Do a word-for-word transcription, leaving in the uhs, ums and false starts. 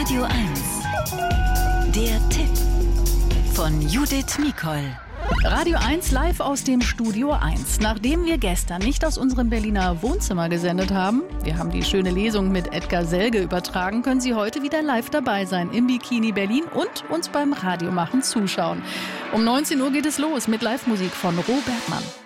Radio eins. Der Tipp von Judith Mikol. Radio eins live aus dem Studio eins. Nachdem wir gestern nicht aus unserem Berliner Wohnzimmer gesendet haben, wir haben die schöne Lesung mit Edgar Selge übertragen, können Sie heute wieder live dabei sein im Bikini Berlin und uns beim Radiomachen zuschauen. Um neunzehn Uhr geht es los mit Live-Musik von Robert Mann.